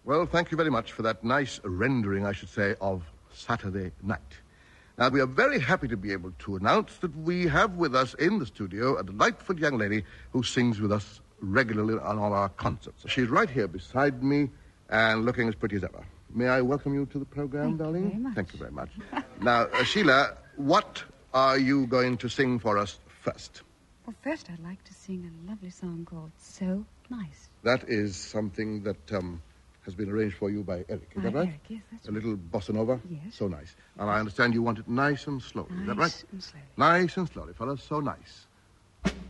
Well, thank you very much for that nice rendering, I should say, of Saturday night. Now, we are very happy to be able to announce that we have with us in the studio a delightful young lady who sings with us regularly on all our concerts. She's right here beside me and looking as pretty as ever. May I welcome you to the program, darling? Thank you very much. Thank you very much. Now, Sheila, what are you going to sing for us first? Well, first I'd like to sing a lovely song called So Nice. That is something that has been arranged for you by Eric. Is that right? Eric, yes, that's A little bossa nova? Yes. So nice. And I understand you want it nice and slowly. Is that right? And slowly. Nice and slowly, fellas. So nice.